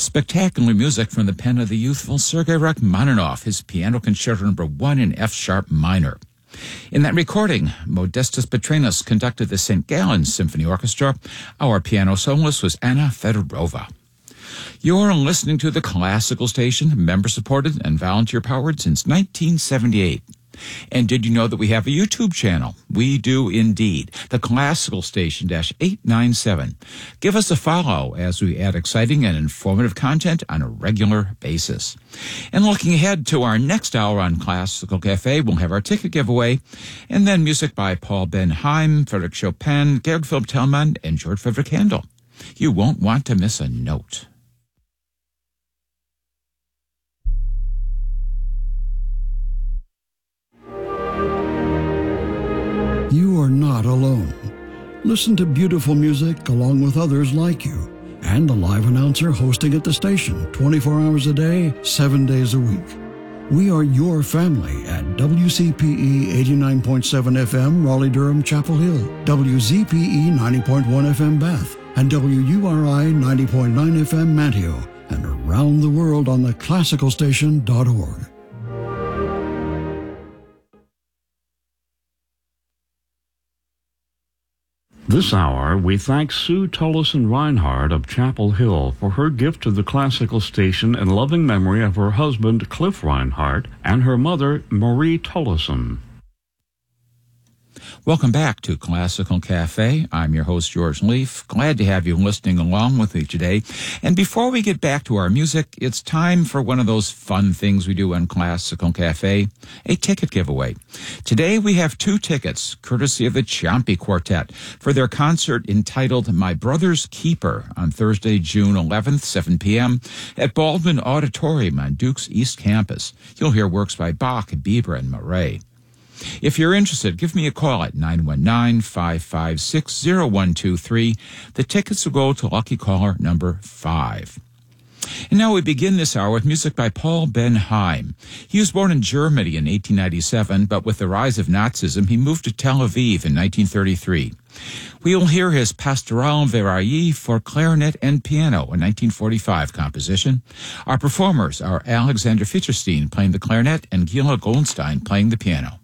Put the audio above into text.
Spectacular music from the pen of the youthful Sergei Rachmaninoff, his Piano Concerto No. 1 in F-sharp minor. In that recording, Modestus Petrinus conducted the St. Gallen Symphony Orchestra. Our piano soloist was Anna Fedorova. You're listening to the Classical Station, member-supported and volunteer-powered since 1978. And did you know that we have a YouTube channel? We do indeed. The Classical Station -897. Give us a follow as we add exciting and informative content on a regular basis. And looking ahead to our next hour on Classical Cafe, we'll have our ticket giveaway, and then music by Paul Benheim, Frédéric Chopin, Georg Philipp Telemann, and George Frederick Handel. You won't want to miss a note. You are not alone. Listen to beautiful music along with others like you and a live announcer hosting at the station 24 hours a day, 7 days a week. We are your family at WCPE 89.7 FM, Raleigh-Durham, Chapel Hill, WZPE 90.1 FM, Bath, and WURI 90.9 FM, Manteo, and around the world on the classicalstation.org. This hour, we thank Sue Tollison Reinhardt of Chapel Hill for her gift to the Classical Station in loving memory of her husband, Cliff Reinhardt, and her mother, Marie Tollison. Welcome back to Classical Cafe. I'm your host, George Leaf. Glad to have you listening along with me today. And before we get back to our music, it's time for one of those fun things we do on Classical Cafe, a ticket giveaway. Today we have 2 tickets, courtesy of the Ciampi Quartet, for their concert entitled My Brother's Keeper on Thursday, June 11th, 7 p.m. at Baldwin Auditorium on Duke's East Campus. You'll hear works by Bach, Bieber, and Murray. If you're interested, give me a call at 919-556-0123. The tickets will go to lucky caller number 5. And now we begin this hour with music by Paul Benheim. He was born in Germany in 1897, but with the rise of Nazism, he moved to Tel Aviv in 1933. We will hear his Pastoral Verrailles for clarinet and piano, a 1945 composition. Our performers are Alexander Fischerstein playing the clarinet and Gila Goldstein playing the piano.